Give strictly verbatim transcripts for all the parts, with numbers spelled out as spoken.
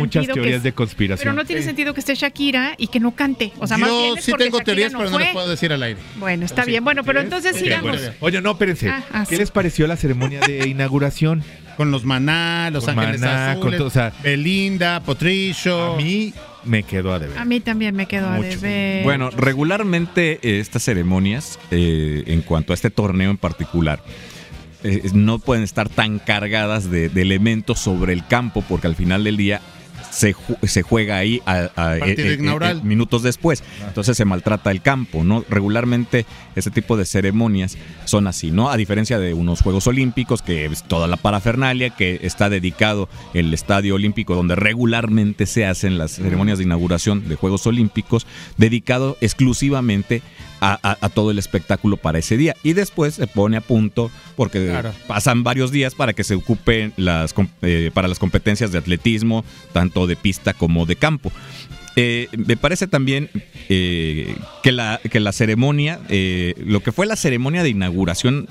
muchas sentido teorías que, de conspiración. Pero no tiene sí. sentido que esté Shakira y que no cante. O sea, Yo más bien es sí tengo Shakira teorías, no pero fue. no las puedo decir al aire. Bueno, está sí. bien. Bueno, pero entonces Sí, sigamos. bueno. Oye, no, espérense. Ah, ah, ¿Qué sí. les pareció la ceremonia de inauguración? Con los Maná, Los Con Ángeles Maná, Azules, con todo, o sea, Belinda, Potrillo. A mí me quedó a deber. A mí también me quedó a Mucho. deber. Bueno, regularmente eh, estas ceremonias, eh, en cuanto a este torneo en particular, eh, no pueden estar tan cargadas de, de elementos sobre el campo, porque al final del día se, ju- se juega ahí a, a- Partido eh, eh, inaugural. eh, minutos después. Entonces se maltrata el campo, ¿no? Regularmente ese tipo de ceremonias son así, ¿no? A diferencia de unos Juegos Olímpicos, que es toda la parafernalia, que está dedicado el Estadio Olímpico, donde regularmente se hacen las ceremonias de inauguración de Juegos Olímpicos, dedicado exclusivamente a, a- a todo el espectáculo para ese día. Y después se pone a punto, porque Claro. pasan varios días para que se ocupen las, com- eh, para las competencias de atletismo, tanto de pista como de campo. Eh, me parece también eh, que, la, que la ceremonia, eh, lo que fue la ceremonia de inauguración,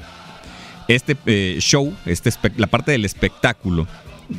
este eh, show, este espe- la parte del espectáculo,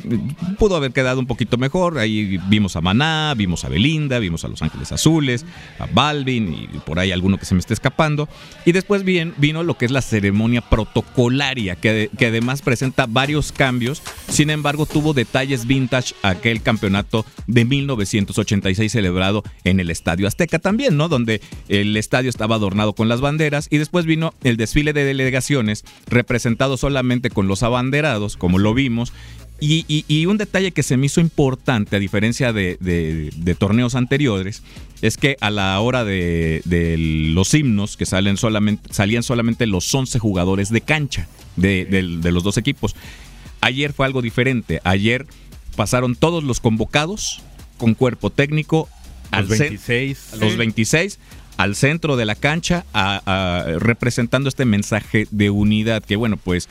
pudo haber quedado un poquito mejor. Ahí vimos a Maná, vimos a Belinda, vimos a Los Ángeles Azules, a Balvin y por ahí alguno que se me esté escapando. Y después bien, vino lo que es la ceremonia protocolaria, que, que además presenta varios cambios. Sin embargo, tuvo detalles vintage aquel campeonato de mil novecientos ochenta y seis celebrado en el Estadio Azteca también, ¿no? Donde el estadio estaba adornado con las banderas y después vino el desfile de delegaciones representado solamente con los abanderados, como lo vimos. Y, y, y un detalle que se me hizo importante, a diferencia de, de, de torneos anteriores, es que a la hora de, de los himnos, que salen solamente, salían solamente los once jugadores de cancha de, de, de los dos equipos. Ayer fue algo diferente. Ayer pasaron todos los convocados con cuerpo técnico al Los cen- veintiséis. los veintiséis al centro de la cancha, a, a, representando este mensaje de unidad que, bueno, pues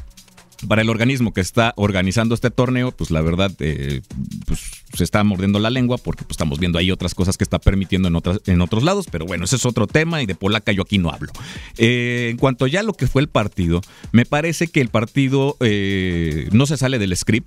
para el organismo que está organizando este torneo, pues la verdad, eh, pues se está mordiendo la lengua porque pues, estamos viendo ahí otras cosas que está permitiendo en, otras, en otros lados, pero bueno, ese es otro tema y de polaca yo aquí no hablo. Eh, en cuanto ya a lo que fue el partido, me parece que el partido eh, no se sale del script.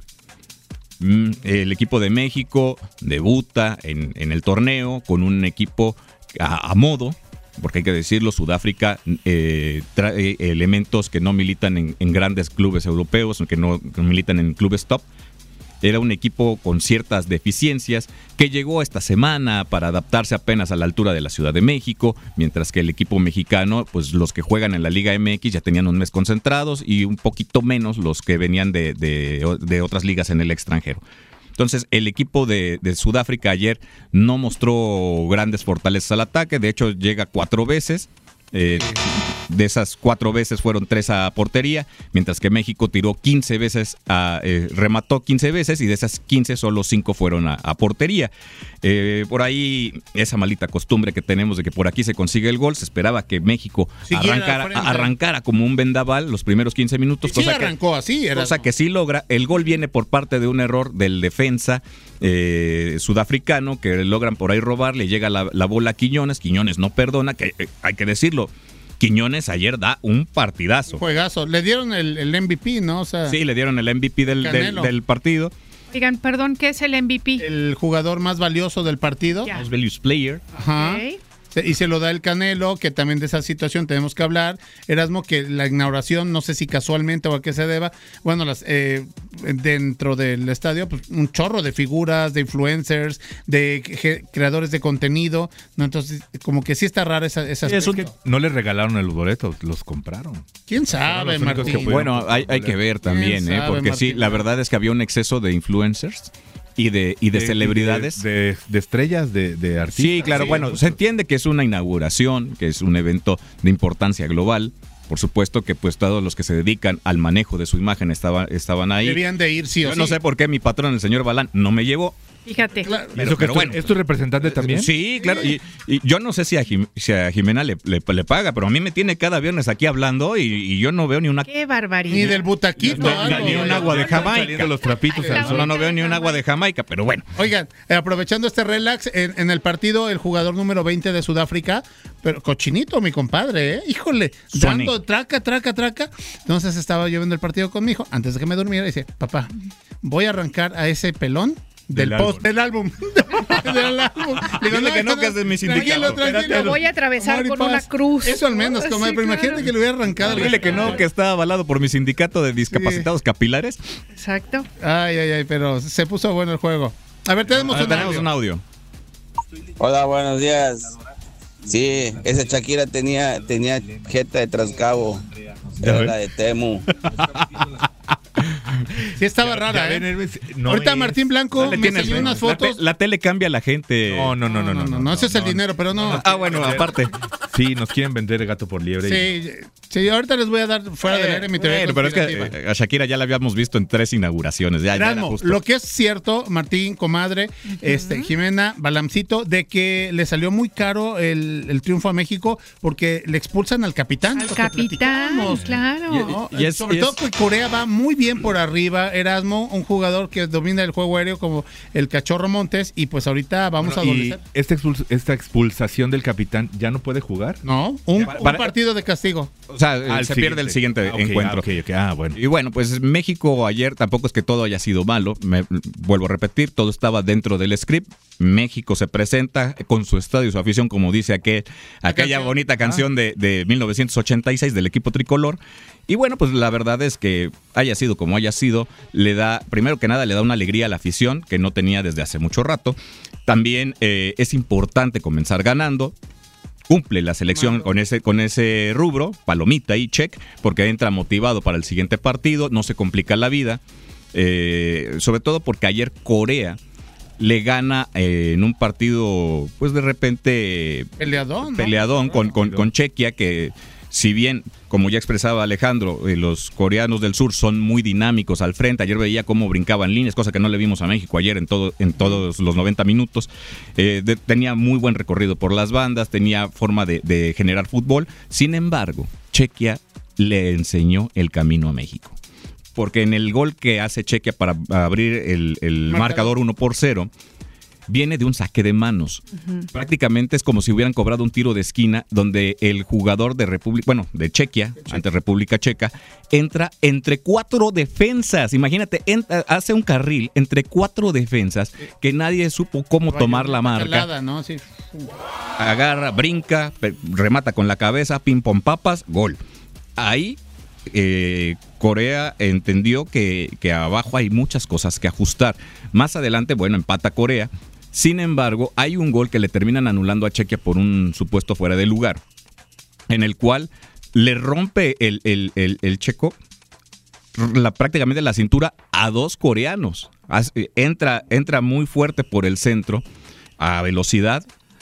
Mm, el equipo de México debuta en, en el torneo con un equipo a, a modo, porque hay que decirlo, Sudáfrica eh, trae elementos que no militan en, en grandes clubes europeos, que no, que militan en clubes top. Era un equipo con ciertas deficiencias que llegó esta semana para adaptarse apenas a la altura de la Ciudad de México, mientras que el equipo mexicano, pues los que juegan en la Liga M X ya tenían un mes concentrados y un poquito menos los que venían de, de, de otras ligas en el extranjero. Entonces, el equipo de, de Sudáfrica ayer no mostró grandes fortalezas al ataque, de hecho llega cuatro veces. Eh, de esas cuatro veces fueron tres a portería, mientras que México tiró quince veces, a, eh, remató quince veces y de esas quince solo cinco fueron a, a portería. Eh, por ahí esa maldita costumbre que tenemos de que por aquí se consigue el gol, se esperaba que México Siguiera arrancara, al frente. arrancara como un vendaval los primeros quince minutos. Y sí cosa arrancó que, así. Era... Cosa que sí logra. El gol viene por parte de un error del defensa eh, sudafricano que logran por ahí robar, le llega la, la bola a Quiñones, Quiñones no perdona, que eh, hay que decirlo, Quiñones ayer da un partidazo. Juegazo. Le dieron el, el M V P, ¿no? O sea, Sí, le dieron el M V P del, del, del partido. Digan, perdón, ¿qué es el M V P? el jugador más valioso del partido. Ya. Most valuable player. Ajá. Ok. Se- Y se lo da el Canelo, que también de esa situación tenemos que hablar. Erasmo, que la inauguración, no sé si casualmente o a qué se deba, bueno, las eh, dentro del estadio, pues un chorro de figuras, de influencers, de ge- creadores de contenido, ¿no? Entonces, como que sí está rara esa, esa Es que no les regalaron el boleto, los compraron. ¿Quién Fueron sabe, los únicos Martín? que Bueno, hay, hay que ver también, ¿Quién ¿eh? sabe, Porque sí, Martín? la verdad es que había un exceso de influencers y de, y de celebridades. De, de- de estrellas, de, de artistas. Sí, claro, Sí, bueno, muchos. se entiende que es una inauguración, que es un evento de importancia global. Por supuesto que pues todos los que se dedican al manejo de su imagen estaban, estaban ahí. Debían de ir sí o Yo sí. no sé por qué mi patrón, el señor Balán, no me llevó. Fíjate. Claro. ¿Eso que pero es, tu- bueno. ¿Es tu representante también? Sí, claro. Y, y yo no sé si a, Jim- si a Jimena le, le- le paga, pero a mí me tiene cada viernes aquí hablando y, y yo no veo ni una... Qué barbaridad. Ni del butaquito. No, algo. ni un agua de Están Jamaica. saliendo los trapitos al No, sol. no, no veo ni un agua de Jamaica, pero bueno. Oigan, eh, aprovechando este relax, en, en el partido, el jugador número veinte de Sudáfrica, pero cochinito, mi compadre, ¿eh? Híjole, Suene. dando traca, traca, traca. Entonces estaba yo viendo el partido con mi hijo, antes de que me durmiera, y dice, papá, voy a arrancar a ese pelón Del, Del post, del álbum. del álbum. Digo, Dile que no, esto que es de mi sindicato. Tranquilo, tranquilo. Lo voy a atravesar Amor y con paz. una cruz. Eso al menos, Sí, comadre, pero claro. imagínate que le hubiera arrancado. Dile que no, que está avalado por mi sindicato de discapacitados capilares. Exacto. Ay, ay, ay, pero se puso bueno el juego. A ver, tenemos, Ah, un, tenemos audio. un audio. Hola, buenos días. Sí, esa Shakira tenía, tenía jeta de Trascabo. Era la de Temu. Sí estaba rara, ¿eh? Ahorita Martín Blanco No le me tienes enseñó fe. unas fotos. La, te- la tele cambia a la gente. No, no, no, no, no. no, no, ese es el dinero, pero no. Ah, bueno, aparte. Sí, nos quieren vender gato por liebre. y- Sí, sí, ahorita les voy a dar fuera del aire mi teoría Bueno, pero es que conspirativa. eh, a Shakira ya la habíamos visto en tres inauguraciones. Ya, ya era Erasmo, justo. lo que es cierto, Martín, comadre, este, Jimena, Balamcito, de que le salió muy caro el, el triunfo a México porque le expulsan al capitán. Al lo que capitán, platicábamos. claro. ¿no? Y es- Sobre y todo es- que Corea va muy bien por arriba, Erasmo, un jugador que domina el juego aéreo como el Cachorro Montes, y pues ahorita vamos Bueno, a y adolecer. esta, expuls- esta expulsación del capitán ya no puede jugar. No, un, Para- un para- partido de castigo. O sea, eh, Al se pierde el siguiente Ah, ok, encuentro. ah, ok, ok. Ah, bueno. Y bueno, pues México ayer tampoco es que todo haya sido malo. Me vuelvo a repetir, todo estaba dentro del script. México se presenta con su estadio y su afición, como dice aquel, aquella canción. bonita canción de, de mil novecientos ochenta y seis del equipo tricolor. Y bueno, pues la verdad es que haya sido como haya sido, le da, primero que nada, le da una alegría a la afición que no tenía desde hace mucho rato. También eh, es importante comenzar ganando. Cumple la selección con ese, con ese rubro, palomita y check, porque entra motivado para el siguiente partido, no se complica la vida, eh, sobre todo porque ayer Corea le gana eh, en un partido, pues de repente Peleadón, ¿no? peleadón con, con, con Chequia, que si bien, como ya expresaba Alejandro, eh, los coreanos del sur son muy dinámicos al frente. Ayer veía cómo brincaban líneas, cosa que no le vimos a México ayer en todo en todos los noventa minutos. Eh, de- tenía muy buen recorrido por las bandas, tenía forma de, de generar fútbol. Sin embargo, Chequia le enseñó el camino a México. Porque en el gol que hace Chequia para abrir el, el Marcador. marcador uno por cero, viene de un saque de manos. Prácticamente es como si hubieran cobrado un tiro de esquina donde el jugador de República, bueno, de Chequia, ante República Checa, entra entre cuatro defensas. Imagínate, entra- hace un carril entre cuatro defensas que nadie supo cómo tomar la marca. Calada, ¿no? Sí. Agarra, brinca, pe- remata con la cabeza, ping pong papas, gol. Ahí eh, Corea entendió que, que abajo hay muchas cosas que ajustar. Más adelante, bueno, empata Corea. Sin embargo, hay un gol que le terminan anulando a Chequia por un supuesto fuera de lugar, en el cual le rompe el, el, el, el checo la, prácticamente la cintura a dos coreanos. As- Entra, entra muy fuerte por el centro, a velocidad,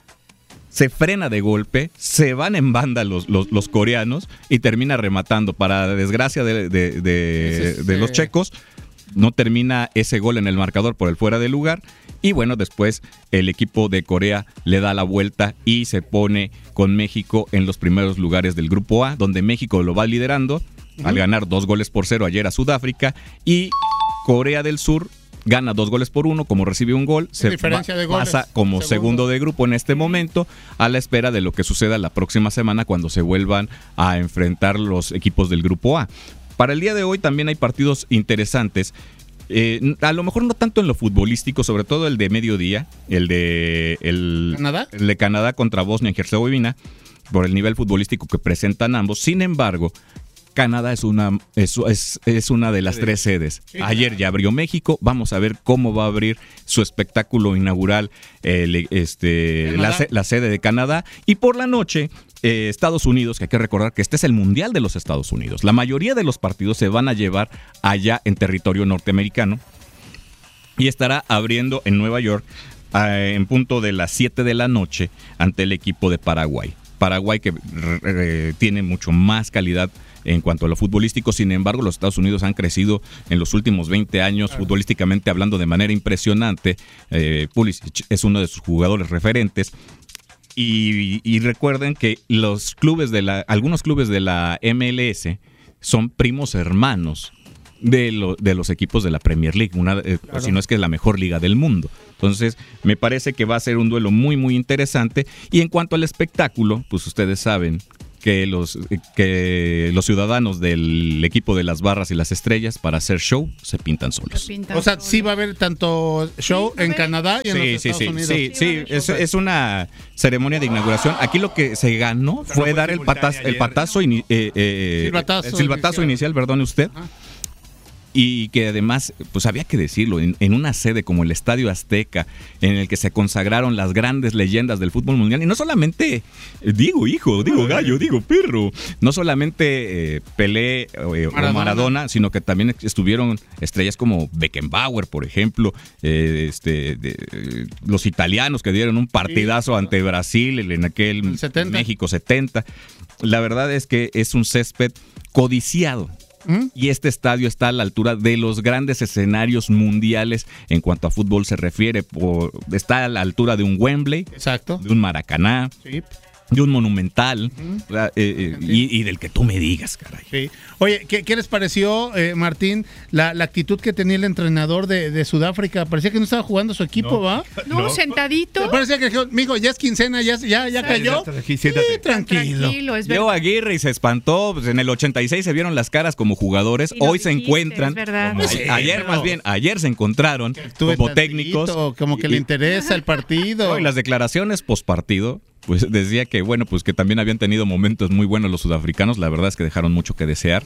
se frena de golpe, se van en banda los, los, los coreanos y termina rematando. Para desgracia de, de- de- Es este- de los checos, no termina ese gol en el marcador por el fuera de lugar. Y bueno, después el equipo de Corea le da la vuelta y se pone con México en los primeros lugares del grupo A, donde México lo va liderando al ganar dos goles por cero ayer a Sudáfrica, y Corea del Sur gana dos goles por uno, como recibe un gol, se diferencia va- de goles. pasa como Segundo. segundo de grupo en este momento, a la espera de lo que suceda la próxima semana cuando se vuelvan a enfrentar los equipos del grupo A. Para el día de hoy también hay partidos interesantes. Eh, a lo mejor no tanto en lo futbolístico, sobre todo el de mediodía, el de el, ¿Canadá? el de Canadá contra Bosnia y Herzegovina, por el nivel futbolístico que presentan ambos. Sin embargo, Canadá es una, es, es, es una de las tres sedes. Ayer ya abrió México, vamos a ver cómo va a abrir su espectáculo inaugural el, este, la, Canadá. se- la sede de Canadá. Y por la noche, eh, Estados Unidos, que hay que recordar que este es el Mundial de los Estados Unidos. La mayoría de los partidos se van a llevar allá en territorio norteamericano y estará abriendo en Nueva York eh, en punto de las siete de la noche ante el equipo de Paraguay. Paraguay que re- re- tiene mucho más calidad en cuanto a lo futbolístico. Sin embargo, los Estados Unidos han crecido en los últimos veinte años futbolísticamente hablando de manera impresionante. Eh, Pulisic es uno de sus jugadores referentes. Y, y recuerden que los clubes de la, algunos clubes de la M L S son primos hermanos de, lo- de los equipos de la Premier League, una, eh, si no es que es la mejor liga del mundo. Entonces, me parece que va a ser un duelo muy, muy interesante. Y en cuanto al espectáculo, pues ustedes saben que los, que los ciudadanos del equipo de las barras y las estrellas para hacer show se pintan solos. Se pintan O sea, solos. sí va a haber tanto show Sí, va a en haber. Canadá y en Sí, los sí, Estados sí, Unidos. sí, Sí, sí, va a haber es, show. es una ceremonia de inauguración. Aquí lo que se ganó Pero fue fue dar el, simultánea patas, el ayer. patazo, ini- eh, eh, Silbatazo el silbatazo inicial. inicial, perdone usted. Ajá. Y que además, pues había que decirlo, en, en una sede como el Estadio Azteca, en el que se consagraron las grandes leyendas del fútbol mundial, y no solamente, eh, digo hijo, digo gallo, digo perro, no solamente eh, Pelé eh, o Maradona. Maradona, sino que también estuvieron estrellas como Beckenbauer, por ejemplo, eh, este, de- eh, los italianos que dieron un partidazo ante Brasil en aquel El setenta. México setenta. La verdad es que es un césped codiciado. ¿Mm? Y este estadio está a la altura de los grandes escenarios mundiales en cuanto a fútbol se refiere. Por, está a la altura de un Wembley, Exacto. de un Maracaná, Sí, de un Monumental, o sea, eh, eh, y, y del que tú me digas, caray. sí. Oye, ¿qué, qué les pareció, eh, Martín, la, la actitud que tenía el entrenador de, de Sudáfrica? Parecía que no estaba jugando su equipo, No. ¿va? No, No. sentadito. Parecía que dijo, mijo, ya es quincena, ya, ya, ya Sí, cayó. ya estás aquí, siéntate. Sí, tranquilo. Tranquilo, es Leo verdad. Aguirre y se espantó, pues en el ochenta y seis se vieron las caras como jugadores, Y lo hoy se dijiste, encuentran, es verdad. como- a- Sí, ayer pero- más bien, ayer se encontraron Estuve como tantito, técnicos. como que y- le interesa el partido. No, y las declaraciones postpartido, pues decía que bueno, pues que también habían tenido momentos muy buenos los sudafricanos, la verdad es que dejaron mucho que desear.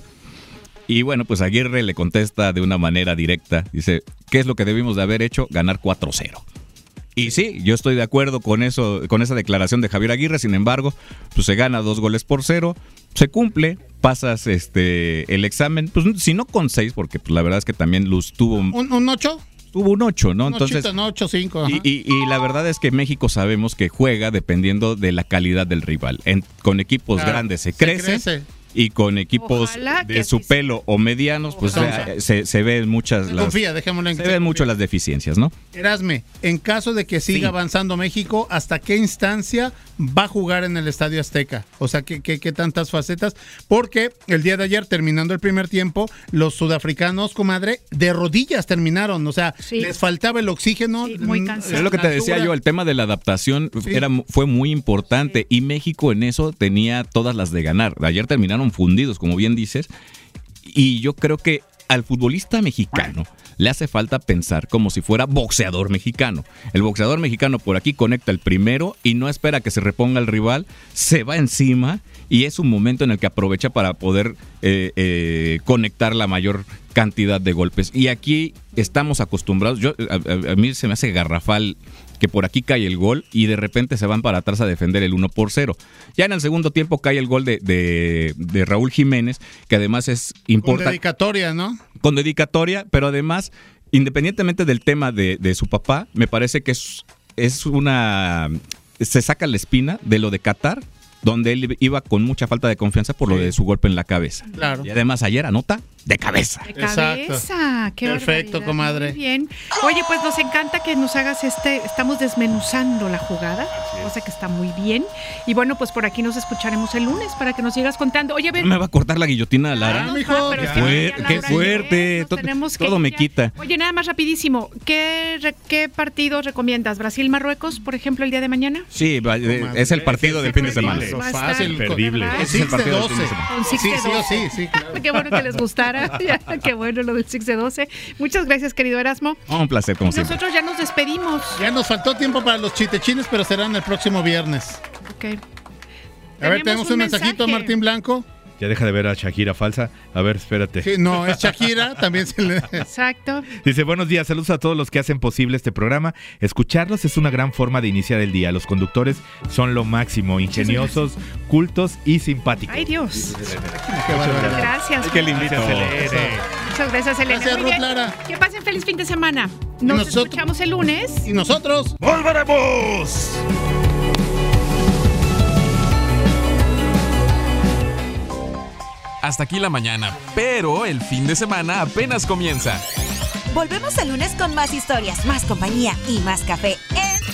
Y bueno, pues Aguirre le contesta de una manera directa, dice, ¿qué es lo que debimos de haber hecho? Ganar cuatro cero. Y sí, yo estoy de acuerdo con eso, con esa declaración de Javier Aguirre, sin embargo, pues se gana dos goles por cero, se cumple, pasas este el examen, pues si no con seis, porque pues, la verdad es que también Luz tuvo, ¿Un, un ocho? tuvo un ocho, ¿no? Un Entonces, ochito, no, ocho, cinco. y, y- y la verdad es que México sabemos que juega dependiendo de la calidad del rival. En- con equipos Claro, grandes se se crece, crece. y con equipos Ojalá que de su así sea. pelo o medianos, pues Ojalá. eh, se, se ven muchas Se las, confía, dejémoslo en se que se ven mucho confía. las deficiencias, ¿no? Erasme, en caso de que siga Sí. avanzando México, ¿hasta qué instancia va a jugar en el Estadio Azteca? O sea, ¿qué, qué, qué tantas facetas? Porque el día de ayer, terminando el primer tiempo, los sudafricanos, comadre, de rodillas terminaron. O sea, Sí. les faltaba el oxígeno. Sí, muy mm, cansados. Es lo que te la decía altura. yo, el tema de la adaptación Sí. era, fue muy importante y México en eso tenía todas las de ganar. Ayer terminaron fundidos, como bien dices, y yo creo que al futbolista mexicano le hace falta pensar como si fuera boxeador mexicano. El boxeador mexicano por aquí conecta el primero y no espera que se reponga el rival, se va encima y es un momento en el que aprovecha para poder eh, eh, conectar la mayor cantidad de golpes. Y aquí estamos acostumbrados, yo a, a- a mí se me hace garrafal que por aquí cae el gol y de repente se van para atrás a defender el uno por cero. Ya en el segundo tiempo cae el gol de, de, de Raúl Jiménez, que además es Con importante dedicatoria, ¿no? con dedicatoria, pero además, independientemente del tema de, de su papá, me parece que es, es una... se saca la espina de lo de Qatar, donde él iba con mucha falta de confianza por lo Sí. de su golpe en la cabeza. Claro. Y además ayer anota de cabeza. De Exacto. cabeza, qué Perfecto, barbaridad. comadre. Muy bien. Oye, pues nos encanta que nos hagas este, estamos desmenuzando la jugada, cosa que está muy bien. Y bueno, pues por aquí nos escucharemos el lunes para que nos sigas contando. Oye, a ver. No me va a cortar la guillotina, Lara. Ah, nos mijo, va, pero qué es que fuerte, ya la qué hora fuerte. es, nos To- tenemos que todo ir me ya. quita. Oye, nada más rapidísimo, ¿qué, re- qué partidos recomiendas? ¿Brasil-Marruecos, por ejemplo, el día de mañana? Sí, va- eh, Comadre. es el partido del fin de semana. Va a estar Fácil. Perdible. ¿verdad? Con Six el partido de del fin de doce. semana. Con Six Sí, de sí o doce. sí, sí, claro. Qué bueno que les gustara. Qué bueno lo del Six de doce. Muchas gracias, querido Erasmo. Un placer, como siempre. Nosotros ya nos despedimos. Ya nos faltó tiempo para los chitechines, pero serán el próximo viernes. Ok. A ver, tenemos un, mensajito, mensaje. Martín Blanco. Ya deja de ver a Shakira falsa. A ver, espérate. Sí, no, es Shakira, también se le... Exacto. Dice, buenos días, saludos a todos los que hacen posible este programa. Escucharlos es una gran forma de iniciar el día. Los conductores son lo máximo, ingeniosos, cultos y simpáticos. Ay, Dios. Qué barbaridad. Gracias. Qué lindito. Muchas gracias, Elena. Gracias, Muy Ruth bien. Lara. Que pasen feliz fin de semana. Nos nosotros- escuchamos el lunes. Y nosotros... ¡Volveremos! Hasta aquí la mañana, pero el fin de semana apenas comienza. Volvemos el lunes con más historias, más compañía y más café en